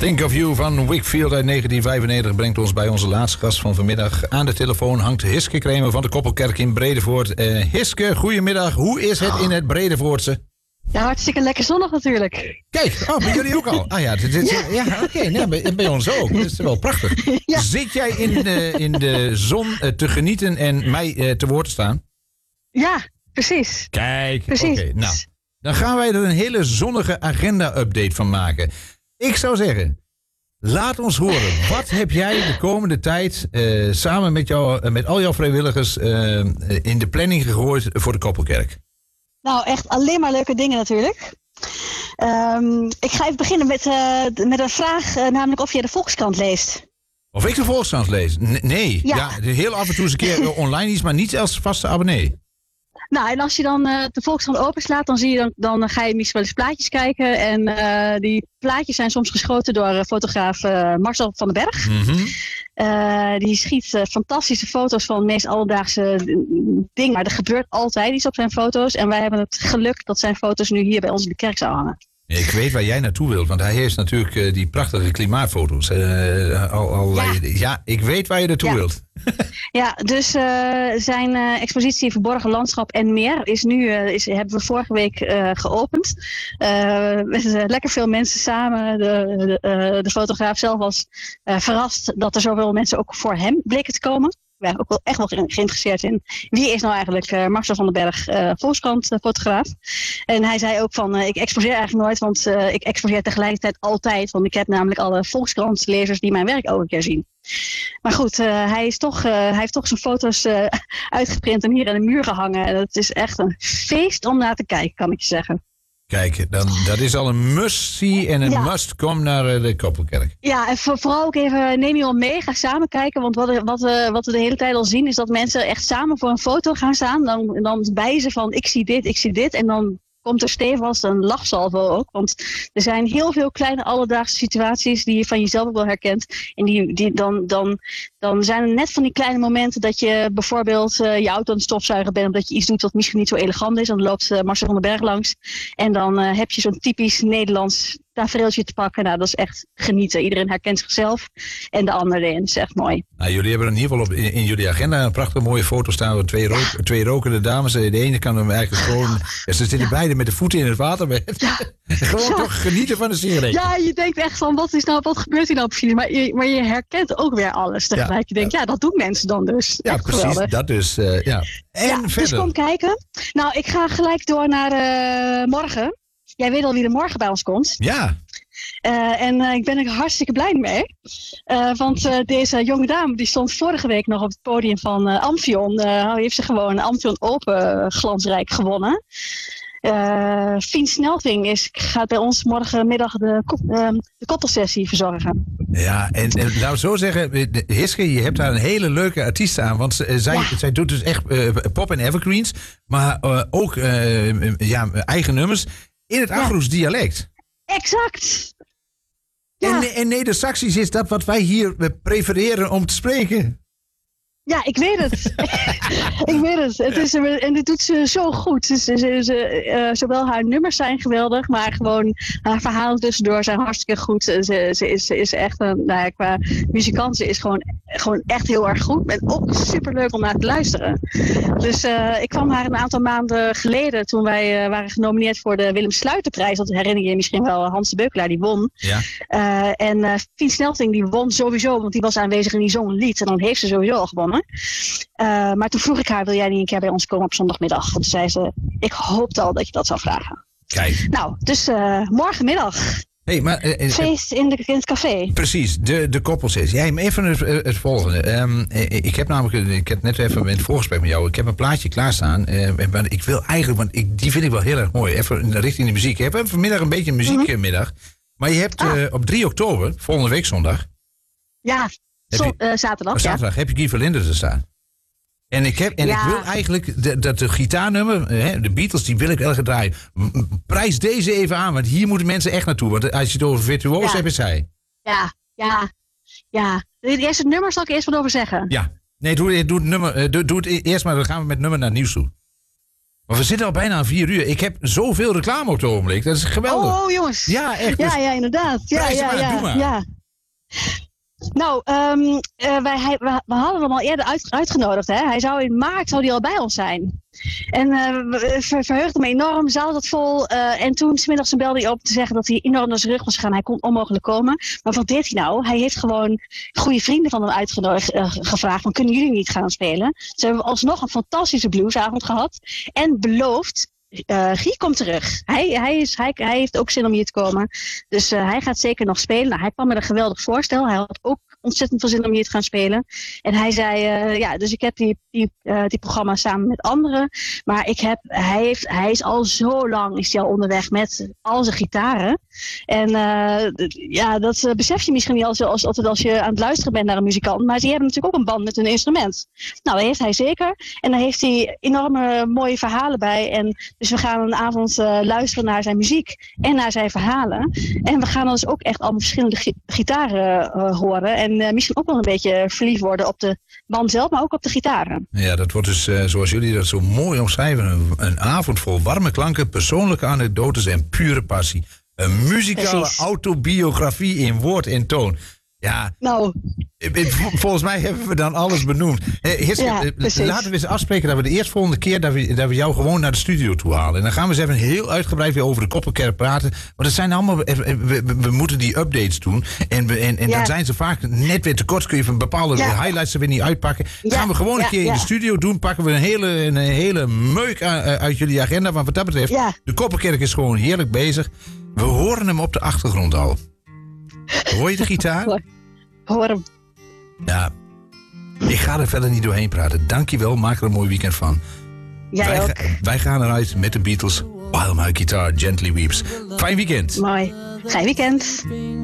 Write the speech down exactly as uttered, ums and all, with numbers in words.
Think of You van Wakefield uit negentien vijfennegentig brengt ons bij onze laatste gast van vanmiddag. Aan de telefoon hangt Hiske Kramer van de Koppelkerk in Bredevoort. Uh, Hiske, goedemiddag. Hoe is het in het Bredevoortse? Ja, hartstikke lekker zonnig natuurlijk. Kijk, oh, bij jullie ook al? Ah ja, dit, dit, ja. ja oké, okay, nee, bij, bij ons ook. Dat is wel prachtig. Ja. Zit jij in de, in de zon uh, te genieten en mij uh, te woord te staan? Ja, precies. Kijk, oké. Okay, nou, dan gaan wij er een hele zonnige agenda-update van maken. Ik zou zeggen, laat ons horen. Wat heb jij de komende tijd uh, samen met, jou, uh, met al jouw vrijwilligers uh, in de planning gegooid voor de Koppelkerk? Nou, echt alleen maar leuke dingen natuurlijk. Um, ik ga even beginnen met, uh, met een vraag, uh, namelijk of je de Volkskrant leest. Of ik de Volkskrant lees? N- nee, ja. ja, heel af en toe eens een keer online iets, maar niet als vaste abonnee. Nou, en als je dan uh, de Volkskrant openslaat, dan zie je dan, dan ga je misschien wel eens plaatjes kijken. En uh, die plaatjes zijn soms geschoten door uh, fotograaf uh, Marcel van den Berg. Mm-hmm. Uh, die schiet uh, fantastische foto's van de meest alledaagse dingen. Maar er gebeurt altijd iets op zijn foto's. En wij hebben het geluk dat zijn foto's nu hier bij ons in de kerk zou hangen. Ik weet waar jij naartoe wilt, want hij heeft natuurlijk uh, die prachtige klimaatfoto's. Uh, al, al, ja. ja, ik weet waar je naartoe ja. wilt. Ja, dus uh, zijn uh, expositie Verborgen Landschap en meer is nu, uh, is, hebben we vorige week uh, geopend. Uh, met uh, lekker veel mensen samen. De, de, uh, de fotograaf zelf was uh, verrast dat er zoveel mensen ook voor hem bleken te komen. Ik ben ook wel echt wel geïnteresseerd in wie is nou eigenlijk uh, Marcel van den Berg, uh, Volkskrant uh, fotograaf. En hij zei ook van uh, ik exposeer eigenlijk nooit, want uh, ik exposeer tegelijkertijd altijd. Want ik heb namelijk alle Volkskrant lezers die mijn werk ook een keer zien. Maar goed, uh, hij, is toch, uh, hij heeft toch zijn foto's uh, uitgeprint en hier aan de muur gehangen. En het is echt een feest om naar te kijken, kan ik je zeggen. Kijk, dan, dat is al een must-see en een ja. must-come naar uh, de Koppelkerk. Ja, en voor, vooral ook even, neem iemand mee, ga samen kijken. Want wat, wat, uh, wat we de hele tijd al zien, is dat mensen echt samen voor een foto gaan staan. Dan, dan wijzen van, ik zie dit, ik zie dit. En dan komt er stevast een lachsalvo ook. Want er zijn heel veel kleine alledaagse situaties die je van jezelf ook wel herkent. En die, die dan, dan, dan zijn er net van die kleine momenten dat je bijvoorbeeld uh, je auto aan het stofzuigen bent. Omdat je iets doet wat misschien niet zo elegant is. Dan loopt uh, Marcel van den Berg langs. En dan uh, heb je zo'n typisch Nederlands tafereeltje te pakken. Nou, dat is echt genieten. Iedereen herkent zichzelf en de ander erin. Dat is echt mooi. Nou, jullie hebben in ieder geval op, in, in jullie agenda een prachtige mooie foto staan van twee, rook, ja. twee rokende dames. De ene kan hem eigenlijk gewoon... Ja, ze zitten ja. beide met de voeten in het water. Maar ja. gewoon ja. toch genieten van de sigaret. Ja, je denkt echt van, wat is nou, wat gebeurt hier nou precies? Maar je, maar je herkent ook weer alles tegelijk. Ja. Je denkt, ja, dat doen mensen dan dus. Ja, echt precies. Geweldig. Dat dus, uh, ja. En ja, verder. Dus kom kijken. Nou, ik ga gelijk door naar uh, morgen. Jij weet al wie er morgen bij ons komt. Ja. Uh, en uh, ik ben er hartstikke blij mee. Uh, want uh, deze jonge dame die stond vorige week nog op het podium van uh, Amphion. Uh, heeft ze gewoon Amphion Open uh, glansrijk gewonnen. Uh, Fien Snelving is, gaat bij ons morgenmiddag de, uh, de koppelsessie verzorgen. Ja, en, en nou zo zeggen, Hiske, je hebt daar een hele leuke artiest aan. Want uh, zij, ja. zij doet dus echt uh, pop en evergreens. Maar uh, ook uh, ja, eigen nummers in het Achterhoeks ja. dialect. Exact. Ja. En, en Neder-Saxisch is dat wat wij hier prefereren om te spreken. Ja, ik weet het. ik weet het. het is, en dit doet ze zo goed. Ze, ze, ze, uh, zowel haar nummers zijn geweldig, maar gewoon haar verhalen tussendoor zijn hartstikke goed. Ze, ze, is, ze is echt een, nou ja, qua muzikant, ze is gewoon, gewoon echt heel erg goed. En ook superleuk om naar te luisteren. Dus uh, ik kwam haar een aantal maanden geleden, toen wij uh, waren genomineerd voor de Willem Sluiterprijs. Dat herinner je je misschien wel, Hans de Beukelaar, die won. Ja. Uh, en uh, Fien Snelving, die won sowieso, want die was aanwezig en die zong een lied. En dan heeft ze sowieso al gewonnen. Uh, maar toen vroeg ik haar, wil jij niet een keer bij ons komen op zondagmiddag? En toen zei ze, ik hoopte al dat je dat zou vragen. Kijk. Nou, dus uh, morgenmiddag. Hey, maar, uh, uh, feest in, de, in het café. Precies, de, de koppelsessie. Jij, maar even het, het volgende. Um, ik heb namelijk, ik heb net even in het voorgesprek met jou, ik heb een plaatje klaarstaan. Uh, maar ik wil eigenlijk, want ik, die vind ik wel heel erg mooi. Even richting de muziek. Ik heb vanmiddag een beetje een muziekmiddag. Mm-hmm. Maar je hebt ah. uh, op drie oktober, volgende week zondag. Ja. Zo, uh, zaterdag, zaterdag ja. heb je Guy Verlinde te staan. En ik, heb, en ja. ik wil eigenlijk dat de, de gitaarnummer, hè, de Beatles, die wil ik elke draaien. Prijs deze even aan, want hier moeten mensen echt naartoe. Want als je het over virtuoos ja. hebt, is hij. Ja, ja, ja. Eerst het nummer zal ik eerst wat over zeggen. Ja, nee, doe, doe, het, nummer, doe, doe het eerst maar, dan gaan we met nummer naar het nieuws toe. Maar we zitten al bijna aan vier uur. Ik heb zoveel reclame op het ogenblik. Dat is geweldig. Oh, oh jongens. Ja, echt. Ja, Dus ja, inderdaad. Ja, prijs ja, maar, ja, doe maar. ja. Nou, um, uh, wij, hij, we, we hadden hem al eerder uit, uitgenodigd. Hè? Hij zou in maart zou die al bij ons zijn. En uh, ver, verheugde me enorm, zaal zat vol. Uh, en toen smiddags belde hij op te zeggen dat hij enorm naar zijn rug was gegaan. Hij kon onmogelijk komen. Maar wat deed hij nou? Hij heeft gewoon goede vrienden van hem uitgenodigd, uh, gevraagd van kunnen jullie niet gaan spelen? Ze hebben alsnog een fantastische bluesavond gehad. En beloofd, Uh, Guy komt terug. Hij, hij, is, hij, hij heeft ook zin om hier te komen. Dus uh, hij gaat zeker nog spelen. Nou, hij kwam met een geweldig voorstel. Hij had ook ontzettend veel zin om hier te gaan spelen. En hij zei, uh, ja, dus ik heb die, die, uh, die programma samen met anderen. Maar ik heb, hij, heeft, hij is al zo lang is hij al onderweg met al zijn gitaren. En uh, ja, dat uh, besef je misschien niet als, als, als, als je aan het luisteren bent naar een muzikant. Maar die hebben natuurlijk ook een band met hun instrument. Nou, dat heeft hij zeker. En daar heeft hij enorme mooie verhalen bij. En dus we gaan een avond uh, luisteren naar zijn muziek en naar zijn verhalen. En we gaan dus ook echt allemaal verschillende gi- gitaren uh, horen. En uh, misschien ook wel een beetje verliefd worden op de band zelf, maar ook op de gitaren. Ja, dat wordt dus, uh, zoals jullie dat zo mooi omschrijven, een, een avond vol warme klanken, persoonlijke anekdotes en pure passie. Een muzikale Precies. autobiografie in woord en toon. Ja, nou. Volgens mij hebben we dan alles benoemd. Hey, Hiske, Ja, laten we eens afspreken dat we de eerstvolgende keer dat we, dat we jou gewoon naar de studio toe halen. En dan gaan we eens even heel uitgebreid weer over de Koppenkerk praten. Maar dat zijn allemaal, we, we, we moeten die updates doen. En, we, en, en ja. dan zijn ze vaak net weer tekort. Kun je van bepaalde ja. highlights er weer niet uitpakken. Ja. Gaan we gewoon een ja, keer ja. in de studio doen. Pakken we een hele, een hele meuk uit jullie agenda. Want wat dat betreft, ja. de Koppenkerk is gewoon heerlijk bezig. We horen hem op de achtergrond al. Hoor je de gitaar? Hoor, hoor hem. Ja, ik ga er verder niet doorheen praten. Dankjewel, maak er een mooi weekend van. Jij wij, ook. Ga, wij gaan eruit met de Beatles. While My Guitar Gently Weeps. Fijn weekend. Mooi. Fijn weekend.